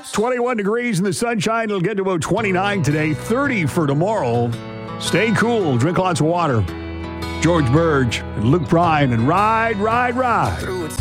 21 degrees in the sunshine. It'll get to about 29 today, 30 for tomorrow. Stay cool. Drink lots of water. George Burge and Luke Bryan and Ride, Ride, Ride.